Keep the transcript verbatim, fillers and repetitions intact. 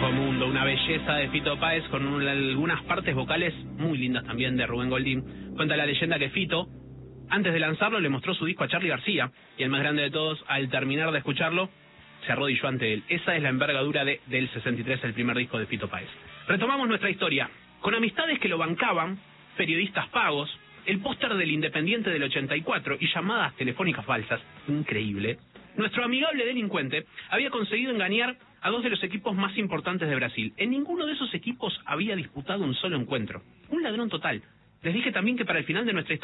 Bajo Mundo, una belleza de Fito Páez con un, algunas partes vocales muy lindas también de Rubén Goldín. Cuenta la leyenda que Fito, antes de lanzarlo, le mostró su disco a Charly García, y el más grande de todos, al terminar de escucharlo, se arrodilló ante él. Esa es la envergadura de, del sesenta y tres, el primer disco de Fito Páez. Retomamos nuestra historia. Con amistades que lo bancaban, periodistas pagos, el póster del Independiente del ochenta y cuatro y llamadas telefónicas falsas, increíble, nuestro amigable delincuente había conseguido engañar a dos de los equipos más importantes de Brasil. En ninguno de esos equipos había disputado un solo encuentro. Un ladrón total. Les dije también que para el final de nuestra historia